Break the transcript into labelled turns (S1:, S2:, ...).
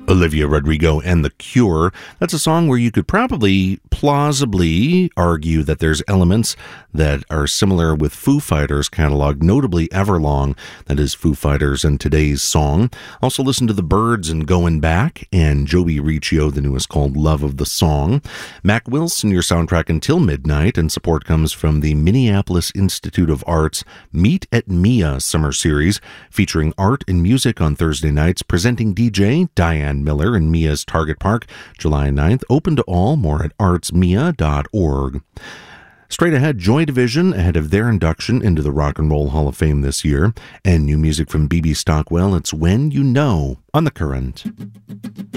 S1: Olivia Rodrigo and The Cure. That's a song where you could probably plausibly argue that there's elements that are similar with Foo Fighters' catalog, notably Everlong, that is Foo Fighters and today's song. Also listen to The Byrds and Going Back, and Joey Riccio, the newest called Love of the Song. Mac Wilson, your soundtrack until midnight, and support comes from the Minneapolis Institute of Art's Meet at Mia Summer Series, featuring art and music on Thursday nights, presenting DJ Diane Miller in Mia's Target Park, July 9th. Open to all. More at artsmia.org. Straight ahead, Joy Division ahead of their induction into the Rock and Roll Hall of Fame this year. And new music from B.B. Stockwell. It's When You Know on The Current.